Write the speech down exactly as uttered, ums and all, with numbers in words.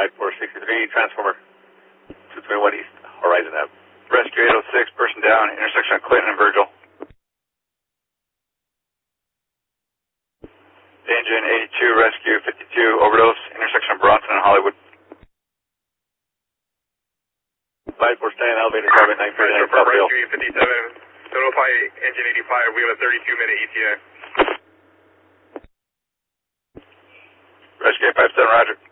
five four sixty-three, transformer two twenty-one East, Horizon Ave. Rescue eight oh six, person down, intersection of Clinton and Virgil. Engine eighty-two, rescue fifty-two, overdose, intersection of Bronson and Hollywood. five four stand, elevator, carbon nine forty-nine, South Hill. Rescue fifty-seven, notify engine eighty-five, we have a thirty-two minute E T A. Rescue eight five seven, roger.